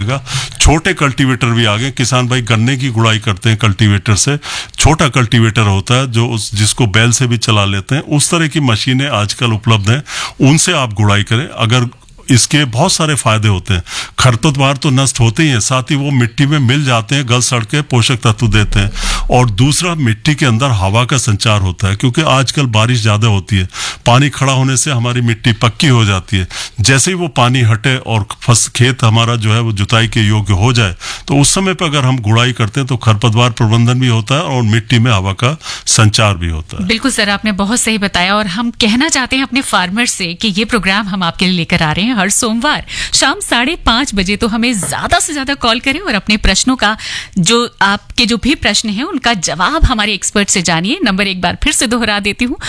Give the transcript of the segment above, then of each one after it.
जाएगा। छोटे कल्टीवेटर भी आ गए, किसान भाई गन्ने की गुड़ाई करते हैं कल्टीवेटर से, छोटा कल्टीवेटर होता है जो जिसको बैल से भी चला लेते हैं, उस तरह की मशीनें आजकल उपलब्ध हैं, उनसे आप गुड़ाई करें। अगर इसके बहुत सारे फायदे होते हैं, खरपतवार तो नष्ट होते ही हैं, साथ ही वो मिट्टी में मिल जाते हैं, गल सड़ के पोषक तत्व देते हैं। और दूसरा, मिट्टी के अंदर हवा का संचार होता है, क्योंकि आजकल बारिश ज़्यादा होती है, पानी खड़ा होने से हमारी मिट्टी पक्की हो जाती है। जैसे ही वो पानी हटे और खेत हमारा जो है वो जुताई के योग्य हो जाए, तो उस समय पर अगर हम गुड़ाई करते हैं तो खरपतवार प्रबंधन भी होता है और मिट्टी में हवा का संचार भी होता है। बिल्कुल सर, आपने बहुत सही बताया। और हम कहना चाहते हैं अपने फार्मर से कि ये प्रोग्राम हम आपके लिए लेकर आ रहे हैं हर सोमवार शाम 5:30 बजे। तो हमें ज्यादा से ज्यादा कॉल करें और अपने प्रश्नों का, जो आपके जो भी प्रश्न हैं उनका जवाब हमारे एक्सपर्ट से जानिए। नंबर एक बार फिर से दोहरा देती हूँ,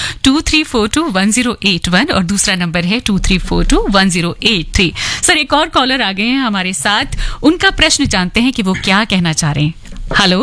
23421081 और दूसरा नंबर है 23421083। सर, एक और कॉलर आ गए हैं हमारे साथ, उनका प्रश्न जानते हैं कि वो क्या कहना चाह रहे हैं। हेलो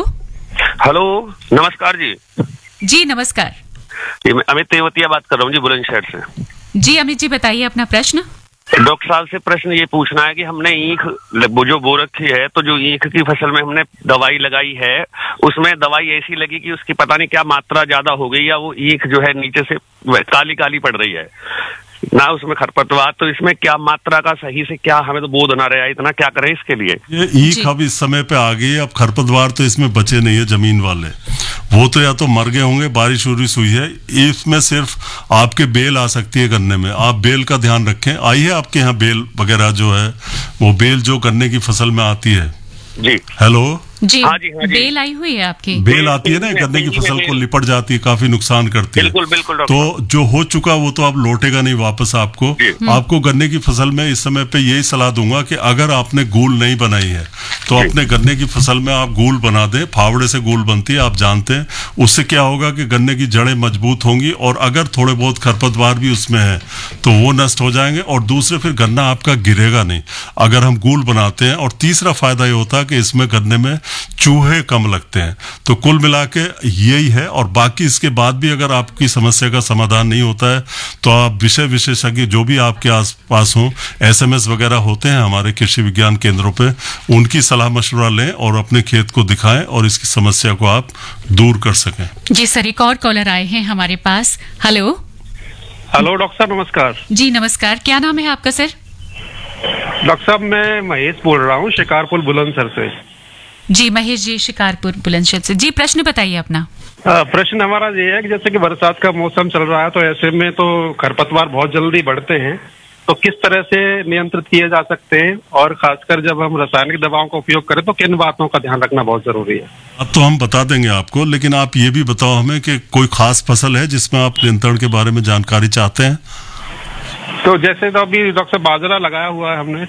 नमस्कार जी। जी नमस्कार मैं अमित तेवतिया बात कर रहा हूँ जी, बुलंदशहर से। जी अमित जी, बताइए अपना प्रश्न। डॉक्टर साहब से प्रश्न ये पूछना है कि हमने ईख जो बो रखी है, तो जो ईख की फसल में हमने दवाई लगाई है, उसमें दवाई ऐसी लगी कि उसकी पता नहीं क्या मात्रा ज्यादा हो गई, या वो ईख जो है नीचे से काली काली पड़ रही है ना, उसमें खरपतवार। तो इसमें क्या मात्रा का सही से, क्या हमें तो बोध ना रहा, इतना क्या करें इसके लिए? ये ईख अब इस समय पे आ गई है, अब खरपतवार तो इसमें बचे नहीं है। जमीन वाले वो तो या तो मर गए होंगे, बारिश उरिश हुई है, इसमें सिर्फ आपके बेल आ सकती है गन्ने में। आप बेल का ध्यान रखें। आई है आपके यहाँ बेल वगैरह जो है, वो बेल जो गन्ने की फसल में आती है जी? हेलो जी, हाँ जी, हाँ जी। बेल आई हुई है आपकी? बेल आती है ना, गन्ने की फसल को लिपट जाती है, काफी नुकसान करती है। बिल्कुल बिल्कुल। तो जो हो चुका वो तो अब लौटेगा नहीं वापस आपको। आपको गन्ने की फसल में इस समय पे यही सलाह दूंगा कि अगर आपने गूल नहीं बनाई है तो अपने गन्ने की फसल में आप गूल बना दें। फावड़े से गूल बनती है, आप जानते हैं। उससे क्या होगा कि गन्ने की जड़ें मजबूत होंगी, और अगर थोड़े बहुत खरपतवार भी उसमें है तो वो नष्ट हो जाएंगे, और दूसरे फिर गन्ना आपका गिरेगा नहीं अगर हम गूल बनाते हैं। और तीसरा फायदा ये होता है कि इसमें गन्ने में चूहे कम लगते हैं। तो कुल मिला के यही है। और बाकी इसके बाद भी अगर आपकी समस्या का समाधान नहीं होता है तो आप विषय विशेषज्ञ जो भी आपके आसपास हों, SMS वगैरह होते हैं हमारे कृषि विज्ञान केंद्रों पे, उनकी सलाह मशवरा लें और अपने खेत को दिखाएं और इसकी समस्या को आप दूर कर सकें। जी सर, एक और कॉलर आए हैं हमारे पास। हेलो डॉक्टर साहब नमस्कार। जी नमस्कार, क्या नाम है आपका सर? डॉक्टर साहब मैं महेश बोल रहा हूँ, शिकारपुर बुलंदशहर से। जी महेश जी, शिकारपुर बुलंदशहर से। जी प्रश्न बताइए अपना। प्रश्न हमारा ये है कि जैसे कि बरसात का मौसम चल रहा है, तो ऐसे में तो खरपतवार बहुत जल्दी बढ़ते हैं, तो किस तरह से नियंत्रित किए जा सकते हैं, और खासकर जब हम रासायनिक दवाओं का उपयोग करें तो किन बातों का ध्यान रखना बहुत जरूरी है? अब तो हम बता देंगे आपको, लेकिन आप ये भी बताओ हमें कि कोई खास फसल है जिसमें आप नियंत्रण के बारे में जानकारी चाहते हैं? तो जैसे तो अभी डॉक्टर बाजरा लगाया हुआ है हमने।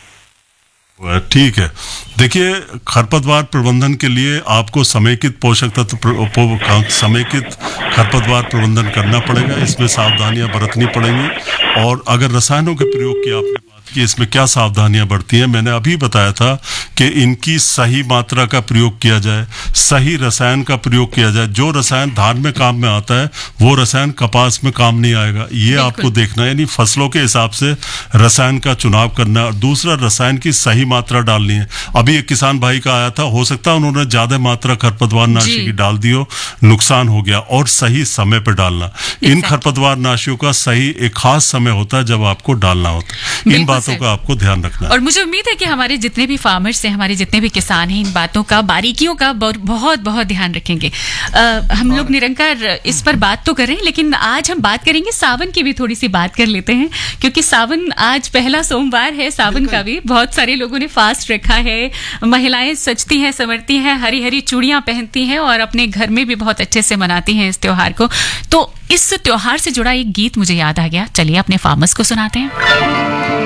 ठीक है, देखिए खरपतवार प्रबंधन के लिए आपको समेकित पोषक तत्व समेकित खरपतवार प्रबंधन करना पड़ेगा। इसमें सावधानियां बरतनी पड़ेंगी। और अगर रसायनों के प्रयोग की आपने बात की, इसमें क्या सावधानियां बरती हैं, मैंने अभी बताया था कि इनकी सही मात्रा का प्रयोग किया जाए, सही रसायन का प्रयोग किया जाए। जो रसायन धान में काम में आता है वो रसायन कपास में काम नहीं आएगा, ये आपको देखना है। यानी फसलों के हिसाब से रसायन का चुनाव करना है। और दूसरा, रसायन की सही मात्रा डालनी है। अभी एक किसान भाई का आया था, हो सकता है उन्होंने ज्यादा मात्रा खरपतवार नाशी की डाल दी हो, नुकसान हो गया। और सही समय पर डालना। इन खरपतवार नाशियों का सही एक खास समय होता है जब आपको डालना होता है। इन बातों का आपको ध्यान रखना है। और मुझे उम्मीद है कि हमारे जितने भी फार्मर्स हैं, हमारे जितने भी किसान हैं, इन बातों का, बारीकियों का बहुत बहुत ध्यान रखेंगे। हम लोग निरंतर इस पर बात तो कर रहे हैं, लेकिन आज हम बात करेंगे सावन की भी, थोड़ी सी बात कर लेते हैं, क्योंकि सावन आज पहला सोमवार है। सावन का भी बहुत सारे लोगों ने फास्ट रखा है। महिलाएं सजती हैं, संवरती हैं, हरी हरी चूड़ियां पहनती हैं और अपने घर में भी बहुत अच्छे से मनाती हैं इस त्योहार को। तो इस त्योहार से जुड़ा एक गीत मुझे याद आ गया, चलिए अपने फार्मर्स को सुनाते हैं।